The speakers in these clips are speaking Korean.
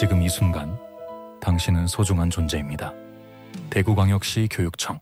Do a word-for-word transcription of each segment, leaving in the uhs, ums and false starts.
지금 이 순간 당신은 소중한 존재입니다. 대구광역시 교육청.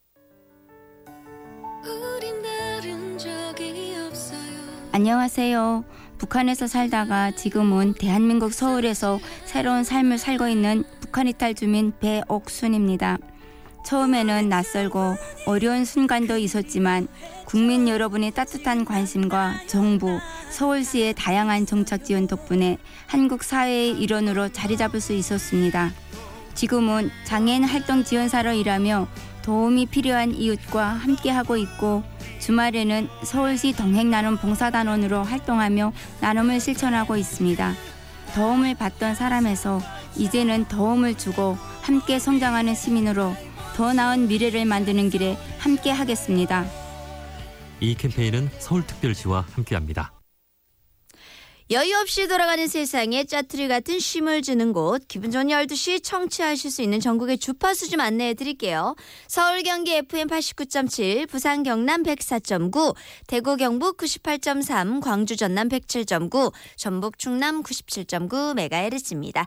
안녕하세요. 북한에서 살다가 지금은 대한민국 서울에서 새로운 삶을 살고 있는 북한 이탈 주민 배옥순입니다. 처음에는 낯설고 어려운 순간도 있었지만 국민 여러분의 따뜻한 관심과 정부, 서울시의 다양한 정책 지원 덕분에 한국 사회의 일원으로 자리 잡을 수 있었습니다. 지금은 장애인 활동 지원사로 일하며 도움이 필요한 이웃과 함께하고 있고 주말에는 서울시 동행나눔 봉사단원으로 활동하며 나눔을 실천하고 있습니다. 도움을 받던 사람에서 이제는 도움을 주고 함께 성장하는 시민으로 더 나은 미래를 만드는 길에 함께 하겠습니다. 이 캠페인은 서울특별시와 함께합니다. 여유 없이 돌아가는 세상에 짜투리 같은 쉼을 주는 곳, 기분 좋은 열두 시 청취하실 수 있는 전국의 주파수 좀 안내해 드릴게요. 서울 경기 에프엠 팔십구 점 칠, 부산 경남 백사 점 구, 대구 경북 구십팔 점 삼, 광주 전남 백칠 점 구, 전북 충남 구십칠 점 구 메가헤르츠입니다.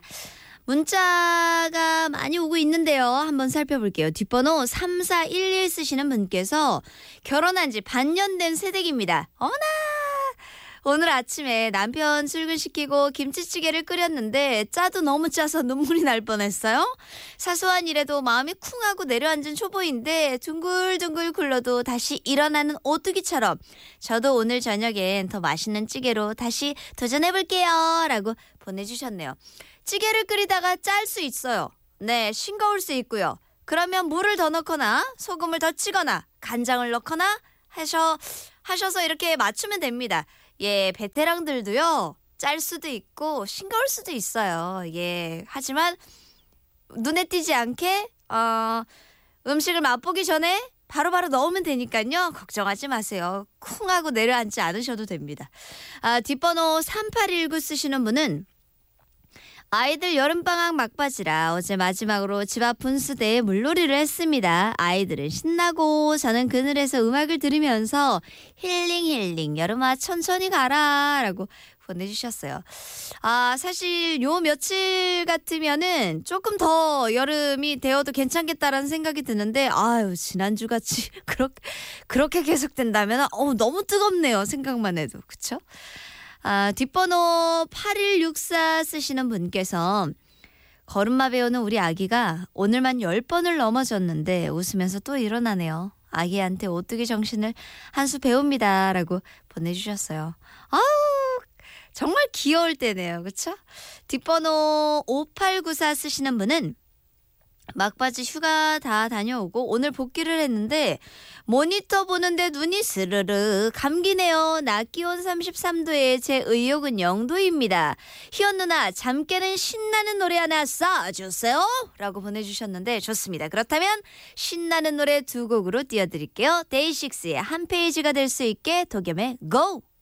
문자가 많이 오고 있는데요. 한번 살펴볼게요. 뒷번호 삼사일일 쓰시는 분께서 결혼한 지 반년 된 새댁입니다. 어머나! 오늘 아침에 남편 출근시키고 김치찌개를 끓였는데 짜도 너무 짜서 눈물이 날 뻔했어요. 사소한 일에도 마음이 쿵하고 내려앉은 초보인데 둥글둥글 굴러도 다시 일어나는 오뚜기처럼 저도 오늘 저녁엔 더 맛있는 찌개로 다시 도전해볼게요 라고 보내주셨네요. 찌개를 끓이다가 짤 수 있어요. 네, 싱거울 수 있고요. 그러면 물을 더 넣거나 소금을 더 치거나 간장을 넣거나 하셔, 하셔서 이렇게 맞추면 됩니다. 예, 베테랑들도요, 짤 수도 있고 싱거울 수도 있어요. 예, 하지만 눈에 띄지 않게 어, 음식을 맛보기 전에 바로바로 넣으면 되니까요. 걱정하지 마세요. 쿵하고 내려앉지 않으셔도 됩니다. 아, 뒷번호 삼팔일구 쓰시는 분은 아이들 여름방학 막바지라 어제 마지막으로 집 앞 분수대에 물놀이를 했습니다. 아이들은 신나고 저는 그늘에서 음악을 들으면서 힐링 힐링 여름아 천천히 가라 라고 보내주셨어요. 아, 사실 요 며칠 같으면은 조금 더 여름이 되어도 괜찮겠다라는 생각이 드는데 아유 지난주같이 그렇게, 그렇게 계속된다면 어, 너무 뜨겁네요. 생각만 해도. 그쵸? 아, 뒷번호 팔일육사 쓰시는 분께서 걸음마 배우는 우리 아기가 오늘만 열 번을 넘어졌는데 웃으면서 또 일어나네요. 아기한테 오뚜기 정신을 한 수 배웁니다 라고 보내주셨어요. 아우 정말 귀여울 때네요. 그렇죠? 뒷번호 오팔구사 쓰시는 분은 막바지 휴가 다 다녀오고 오늘 복귀를 했는데 모니터 보는데 눈이 스르르 감기네요. 낮 기온 삼십삼 도에 제 의욕은 영 도입니다. 희연 누나 잠 깨는 신나는 노래 하나 쏴주세요 라고 보내주셨는데 좋습니다. 그렇다면 신나는 노래 두 곡으로 띄워드릴게요. 데이식스의 한 페이지가 될 수 있게 도겸의 고!